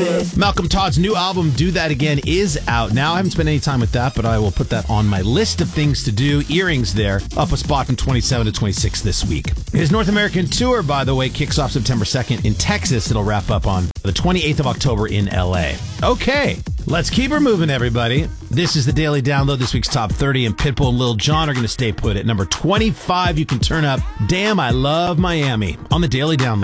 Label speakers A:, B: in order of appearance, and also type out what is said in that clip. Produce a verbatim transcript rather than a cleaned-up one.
A: it.
B: Malcolm Todd's new album, Do That Again, is out now. I haven't spent any time with that, but I will put that on my list of things to do. Earrings there, up a spot from twenty-seven to twenty-six this week. His North American tour, by the way, kicks off September second in Texas. It'll wrap up on the twenty-eighth of October in L A. Okay, let's keep her moving, everybody. This is the Daily Download. This week's Top thirty, and Pitbull and Lil Jon are going to stay put at number twenty-five. You can turn up Damn, I Love Miami on the Daily Download.